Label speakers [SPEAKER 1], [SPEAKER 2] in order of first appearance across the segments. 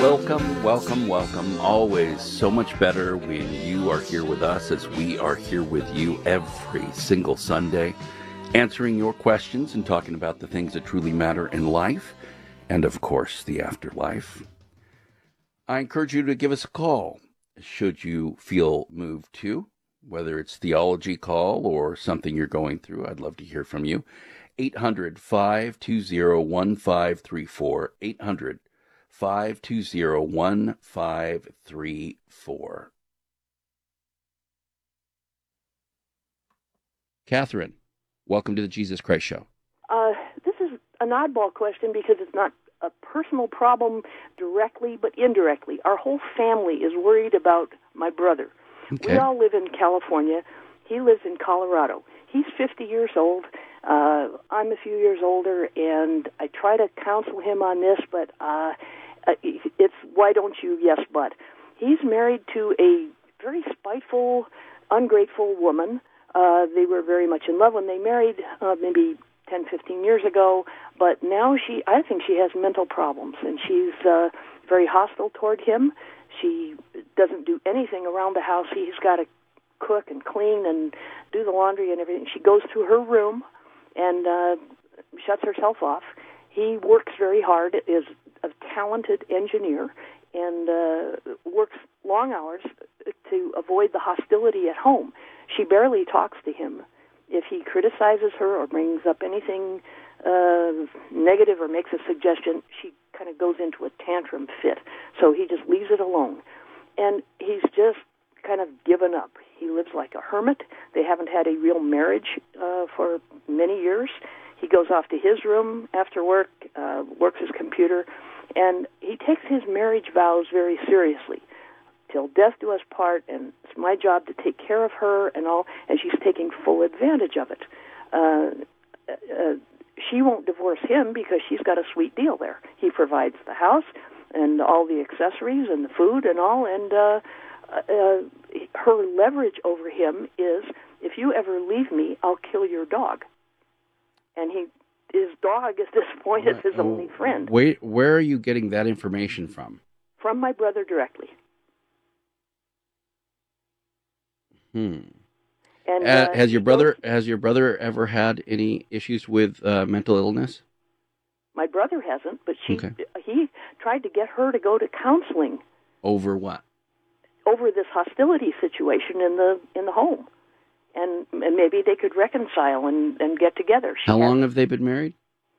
[SPEAKER 1] Welcome, welcome, welcome. Always so much better when you are here with us as we are here with you every single Sunday, answering your questions and talking about the things that truly matter in life and, of course, the afterlife. I encourage you to give us a call should you feel moved to, whether it's theology call or something you're going through. I'd love to hear from you. 800-520-1534. 800-520-1534. Catherine, welcome to the Jesus Christ Show.
[SPEAKER 2] This is an oddball question because it's not a personal problem directly, but indirectly. Our whole family is worried about my brother.
[SPEAKER 1] Okay.
[SPEAKER 2] We all live in California. He lives in Colorado. He's 50 years old. I'm a few years older, and I try to counsel him on this, but it's why don't you, yes, but. He's married to a very spiteful, ungrateful woman. They were very much in love when they married, maybe 10, 15 years ago, but now I think she has mental problems, and she's very hostile toward him. She doesn't do anything around the house. He's got to cook and clean and do the laundry and everything. She goes to her room and shuts herself off. He works very hard, is a talented engineer, and works long hours to avoid the hostility at home. She barely talks to him. If he criticizes her or brings up anything negative or makes a suggestion, she kind of goes into a tantrum fit. So he just leaves it alone. And he's just kind of given up. He lives like a hermit. They haven't had a real marriage for many years. He goes off to his room after work, works his computer, and he takes his marriage vows very seriously. Till death do us part, and it's my job to take care of her and all, and she's taking full advantage of it. She won't divorce him because she's got a sweet deal there. He provides the house and all the accessories and the food and all, and her leverage over him is, if you ever leave me, I'll kill your dog. And his dog at this point is his only friend.
[SPEAKER 1] Wait, where are you getting that information from?
[SPEAKER 2] From my brother directly.
[SPEAKER 1] And
[SPEAKER 2] has
[SPEAKER 1] your brother ever had any issues with mental illness?
[SPEAKER 2] My brother hasn't, but he tried to get her to go to counseling.
[SPEAKER 1] Over what?
[SPEAKER 2] Over this hostility situation in the home, and maybe they could reconcile and get together.
[SPEAKER 1] How long have they been married?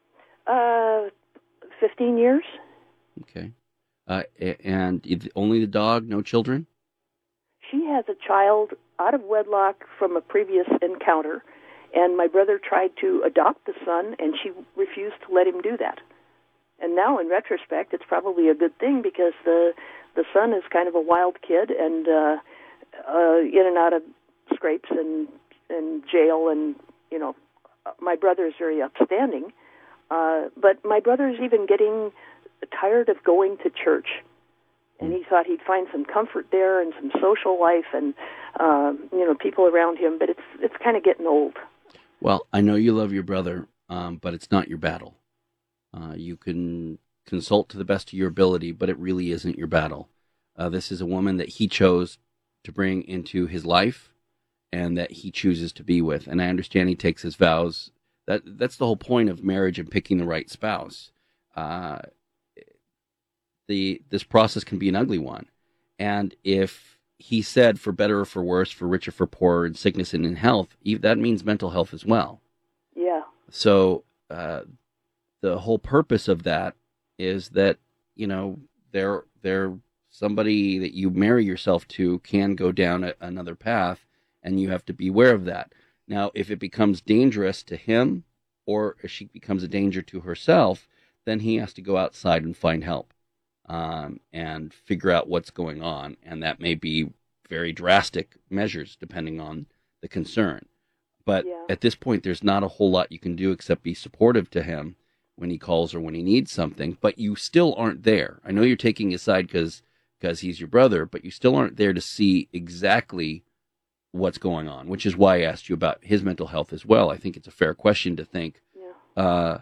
[SPEAKER 2] 15 years.
[SPEAKER 1] Okay, and only the dog, no children?
[SPEAKER 2] She has a child out of wedlock from a previous encounter, and my brother tried to adopt the son, and she refused to let him do that. And now, in retrospect, it's probably a good thing because the son is kind of a wild kid and in and out of scrapes and jail, and my brother is very upstanding. But my brother is even getting tired of going to church. And he thought he'd find some comfort there and some social life and, people around him. But it's kind of getting old.
[SPEAKER 1] Well, I know you love your brother, but it's not your battle. You can consult to the best of your ability, but it really isn't your battle. This is a woman that he chose to bring into his life and that he chooses to be with. And I understand he takes his vows. That's the whole point of marriage and picking the right spouse. This process can be an ugly one. And if he said for better or for worse, for richer, for poorer, in sickness and in health, that means mental health as well.
[SPEAKER 2] Yeah.
[SPEAKER 1] So the whole purpose of that is that, they're somebody that you marry yourself to can go down another path, and you have to be aware of that. Now, if it becomes dangerous to him or if she becomes a danger to herself, then he has to go outside and find help. And figure out what's going on. And that may be very drastic measures depending on the concern. But at this point, there's not a whole lot you can do except be supportive to him when he calls or when he needs something. But you still aren't there. I know you're taking his side because he's your brother, but you still aren't there to see exactly what's going on, which is why I asked you about his mental health as well. I think it's a fair question to think,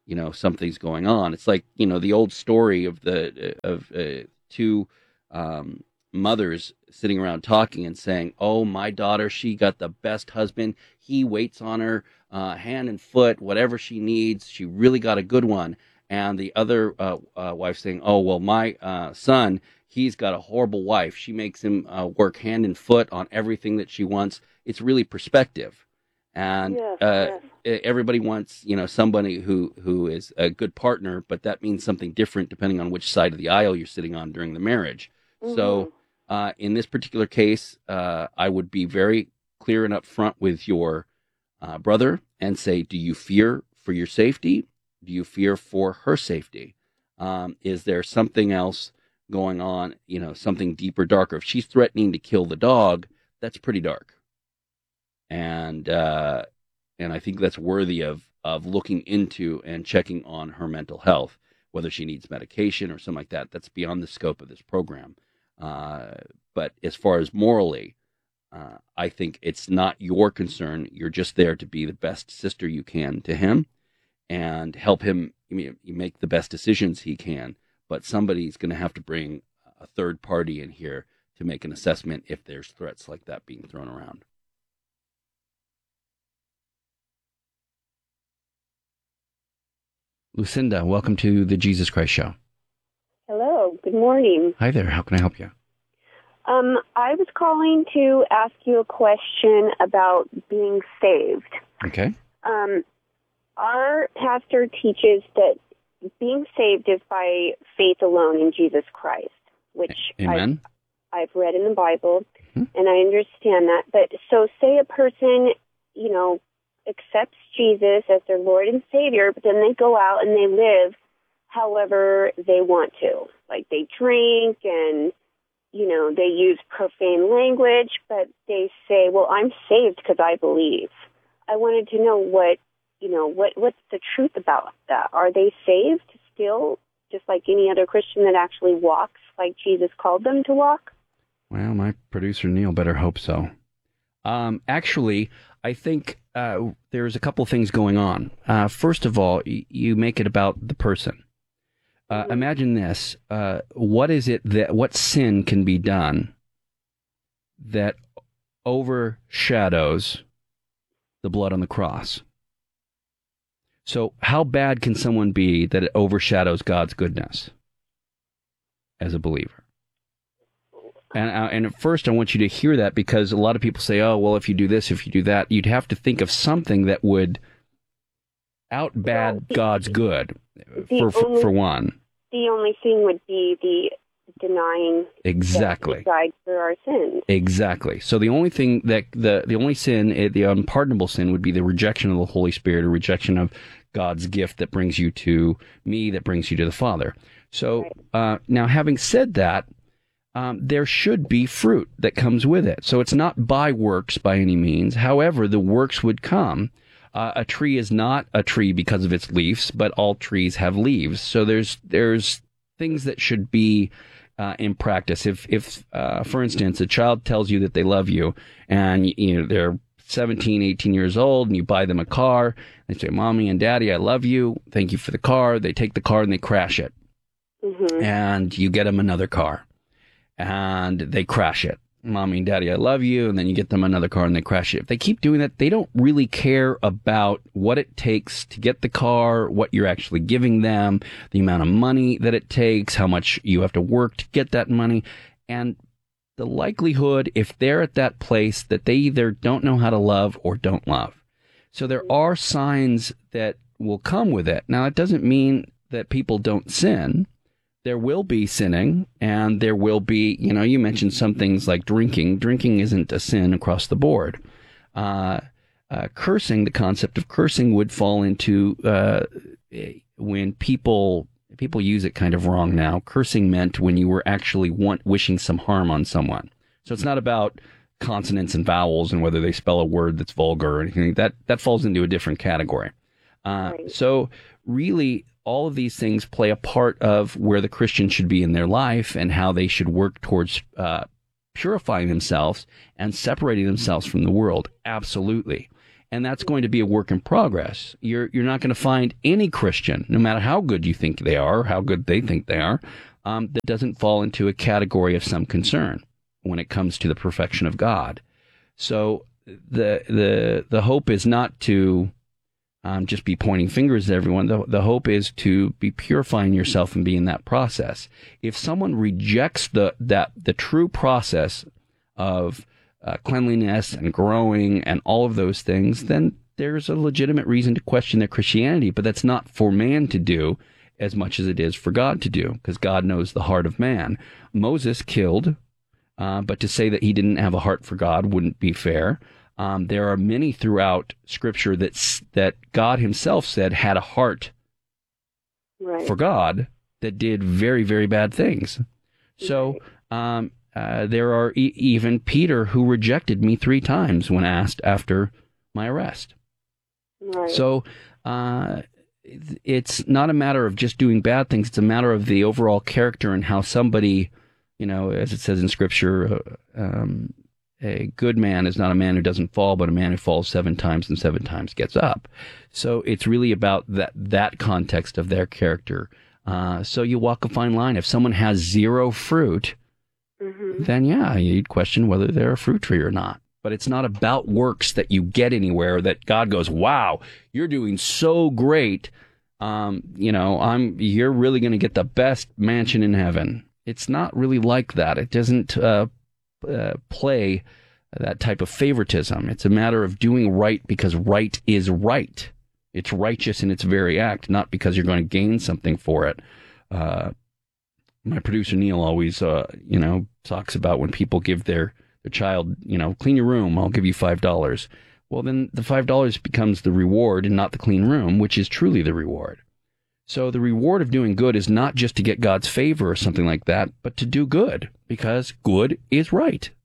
[SPEAKER 1] something's going on. It's like, the old story of two mothers sitting around talking and saying, "Oh, my daughter, she got the best husband. He waits on her hand and foot, whatever she needs. She really got a good one." And the other wife saying, "Oh, well, my son, he's got a horrible wife. She makes him work hand and foot on everything that she wants." It's really perspective. And
[SPEAKER 2] yes.
[SPEAKER 1] Everybody wants, somebody who is a good partner, but that means something different depending on which side of the aisle you're sitting on during the marriage.
[SPEAKER 2] Mm-hmm.
[SPEAKER 1] So in this particular case, I would be very clear and upfront with your brother and say, do you fear for your safety? Do you fear for her safety? Is there something else going on, something deeper, darker? If she's threatening to kill the dog, that's pretty dark. And I think that's worthy of looking into and checking on her mental health, whether she needs medication or something like that. That's beyond the scope of this program. But as far as morally, I think it's not your concern. You're just there to be the best sister you can to him and help him make the best decisions he can. But somebody's going to have to bring a third party in here to make an assessment if there's threats like that being thrown around. Lucinda, welcome to the Jesus Christ Show.
[SPEAKER 3] Hello, good morning.
[SPEAKER 1] Hi there, how can I help you?
[SPEAKER 3] I was calling to ask you a question about being saved.
[SPEAKER 1] Okay.
[SPEAKER 3] Our pastor teaches that being saved is by faith alone in Jesus Christ, which
[SPEAKER 1] Amen.
[SPEAKER 3] I've read in the Bible, and I understand that. But so say a person, accepts Jesus as their Lord and Savior, but then they go out and they live however they want to. Like they drink and, they use profane language, but they say, well, I'm saved because I believe. I wanted to know what's the truth about that? Are they saved still, just like any other Christian that actually walks like Jesus called them to walk?
[SPEAKER 1] Well, my producer Neil better hope so. Actually, I think there's a couple things going on. First of all, you make it about the person. Imagine this. What sin can be done that overshadows the blood on the cross? So how bad can someone be that it overshadows God's goodness as a believer? And at first I want you to hear that, because a lot of people say, oh, well, if you do this, if you do that, you'd have to think of something that would outbad God's good, for one.
[SPEAKER 3] The only thing would be the denying
[SPEAKER 1] exactly
[SPEAKER 3] that he died for our sins.
[SPEAKER 1] Exactly. So the only thing that the only sin, the unpardonable sin, would be the rejection of the Holy Spirit, or rejection of God's gift that brings you to me, that brings you to the Father. So now, having said that, there should be fruit that comes with it. So it's not by works by any means. However, the works would come. A tree is not a tree because of its leaves, but all trees have leaves. So there's things that should be in practice. If for instance, a child tells you that they love you, and they're 17, 18 years old, and you buy them a car, they say, "Mommy and Daddy, I love you. Thank you for the car." They take the car and they crash it. And you get them another car, and they crash it. "Mommy and Daddy, I love you." And then you get them another car and they crash it. If they keep doing that, they don't really care about what it takes to get the car, what you're actually giving them, the amount of money that it takes, how much you have to work to get that money. And the likelihood, if they're at that place, that they either don't know how to love or don't love. So there are signs that will come with it. Now, it doesn't mean that people don't sin. There will be sinning, and there will be, you mentioned some things like drinking. Drinking isn't a sin across the board. Cursing, the concept of cursing would fall into when people use it kind of wrong now. Cursing meant when you were actually wishing some harm on someone. So it's not about consonants and vowels and whether they spell a word that's vulgar or anything. That falls into a different category.
[SPEAKER 3] Right.
[SPEAKER 1] So really, all of these things play a part of where the Christian should be in their life and how they should work towards purifying themselves and separating themselves from the world. Absolutely. And that's going to be a work in progress. You're not going to find any Christian, no matter how good you think they are, or how good they think they are, that doesn't fall into a category of some concern when it comes to the perfection of God. So the hope is not to just be pointing fingers at everyone. The hope is to be purifying yourself and be in that process. If someone rejects the true process of cleanliness and growing and all of those things, then there's a legitimate reason to question their Christianity. But that's not for man to do as much as it is for God to do, because God knows the heart of man. Moses killed, but to say that he didn't have a heart for God wouldn't be fair. There are many throughout Scripture that God himself said had a heart for God that did very, very bad things. So there are even Peter who rejected me 3 times when asked after my arrest.
[SPEAKER 3] Right.
[SPEAKER 1] So it's not a matter of just doing bad things. It's a matter of the overall character and how somebody, as it says in Scripture, a good man is not a man who doesn't fall, but a man who falls 7 times and 7 times gets up. So it's really about that context of their character. So you walk a fine line. If someone has 0 fruit, then you'd question whether they're a fruit tree or not. But it's not about works that you get anywhere, that God goes, wow, you're doing so great. You're really going to get the best mansion in heaven. It's not really like that. It doesn't play that type of favoritism. It's a matter of doing right because right is right. It's righteous in its very act, not because you're going to gain something for it. My producer Neil always, talks about when people give their child, clean your room, I'll give you $5. Well, then the $5 becomes the reward and not the clean room, which is truly the reward. So the reward of doing good is not just to get God's favor or something like that, but to do good, because good is right.